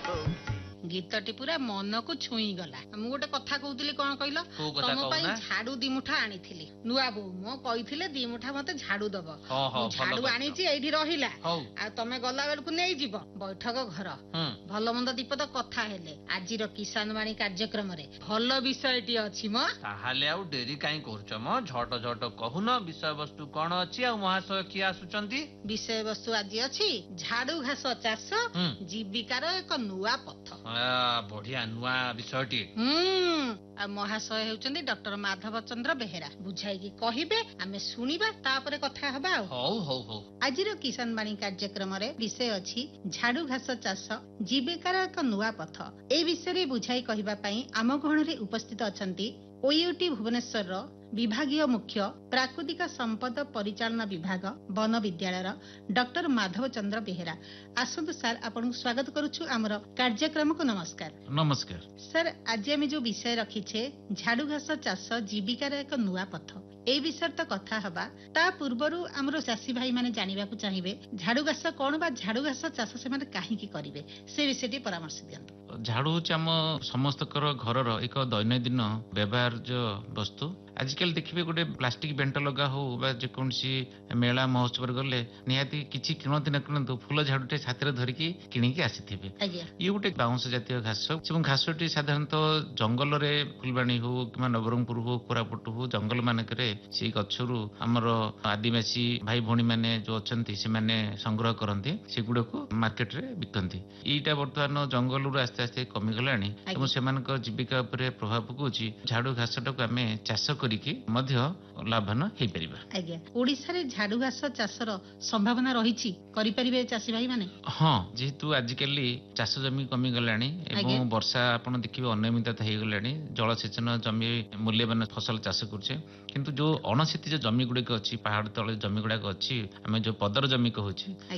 गीतटी पूरा मन को छुई गला मु गोटे कथा कहूली कौन कहल कोउ कथा तुम कहूना झाड़ू दिमुठा आनी नुआ बो मो कही दिमुठा मते झाड़ू दब हो झाड़ू आनी एठी रहिला हो आ तमे गला बेलकु नै जीव बैठक घर भल मंद दीपद कथा हेले आजिर किसान वाणी कार्यक्रम रे भल विषयटी अछि म ताहाले आउ डेरी काई करछ म झट झट कहून विषय वस्तु कोन अछि आ महाशय की आसुचंती विषय वस्तु आज अछि झाड़ू घास चाष जीविकार एक नुआ पथ बढ़िया नुआ विषयटी आ महाशय हेउचंदी डॉक्टर माधव चंद्र बेहेरा बुझाई कहिबे आमे सुनिबा तापरे कथा हबा हो आजिर किसान वाणी कार्यक्रम रे विषय अछि झाड़ू घास चाष जीविकार एक नुआ पथ ए विषय रे बुझाई कहिबा पई आम गहण रे उपस्थित अछंती ओयूटी भुवनेश्वर विभागीय मुख्य प्राकृतिक संपद परिचालना विभाग वन विद्यालय डॉक्टर माधव चंद्र बेहेरा आसंतु सर आपन स्वागत करूछु हमर कार्यक्रम को नमस्कार नमस्कार सर आज आम जो विषय रखीछे झाड़ू घास चाष जीविकार एक नुआ पथ ए विषय तो कथा हबा ता पूर्वरु हमरो चासी भाई माने जानिबा को चाहिबे झाड़ू घास कोन बा झाड़ू घास चाष से माने काहे की करिवे से विषयटी परामर्श दियंतु झाड़ू हूँ आम समस्तकर घर एक दैनंदिन व्यवहार वस्तु आजिकल देखिए गोटे प्लास्टिक बेंट लगा हो जेकोसी मेला महोत्सव गले निहाती किसी किणती न किणतु फूल झाड़ूटे छाती धरिकी किणिकी आसी ये गोटे बाउंश जातीय घास घासटी साधारणतः जंगल में फुलबाणी हो कि नवरंगपुर हो कोरापुट हो जंगल मानक से गचरू आमर आदिवासी भाई भौणी मैंने जो अच्छा से संग्रह करती से गुड़ा को मार्केट रे बिकती यहीटा बर्तमान जंगल आस्ते आस्ते कमिगला जीविका प्रभाव पकाउछि झाड़ू घासटाक आम चाष करिकी लाभवान हो पार ओडिशा रे झाड़ू घास चाषर संभावना रही करिपारिबे चासी भाई माने हाँ जेहेतु आजिकल चाष जमी कमिगला एवं वर्षा आपन देखिए अनियमितता हो गलानी जलसेचन जमी मूल्यवान फसल चाष करछे किंतु जो अणसित जमी गुड़िक अच्छी पहाड़ तले जमी गुड़ाक अच्छी आम जो पदर जमी कहूँ